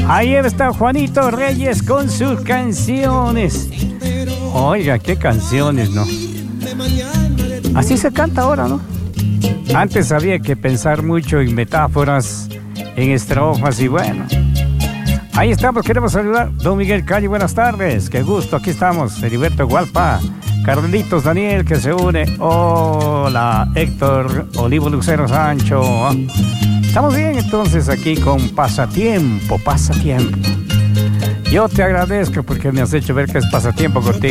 Ahí está Juanito Reyes con sus canciones. Oiga, qué canciones, ¿no? Así se canta ahora, ¿no? Antes había que pensar mucho en metáforas, en estrofas y bueno. Ahí estamos, queremos saludar. Don Miguel Calle, buenas tardes. Qué gusto, aquí estamos. Heriberto Gualpa, Carlitos Daniel que se une. Hola, Héctor Olivo Lucero Sancho. Estamos bien entonces aquí con Pasatiempo. Yo te agradezco porque me has hecho ver que es pasatiempo contigo.